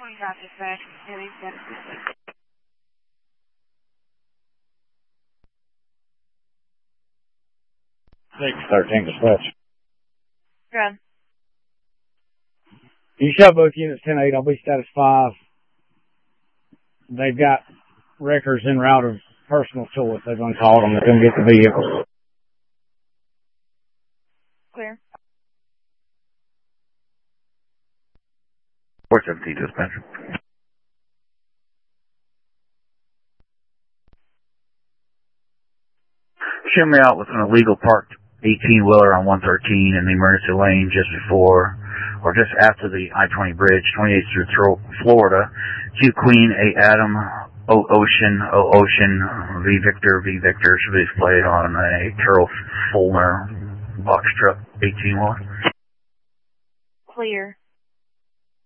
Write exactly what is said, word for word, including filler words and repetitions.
twenty dot dispatch. six thirteen dispatch. Good. You shut both units ten eight. I'll be status five. They've got records en route of personal choice. They've uncalled them. They're going to get the vehicle. Clear. four seventeen dispatch. Share me out with an illegal parked eighteen-wheeler on one thirteen in the emergency lane just before or just after the I twenty bridge, twenty-eighth through Florida. Q Queen, A Adam, O Ocean, O Ocean, V Victor, V Victor should be displayed on a Carol Fulmer box truck eighteen-wheeler. Clear.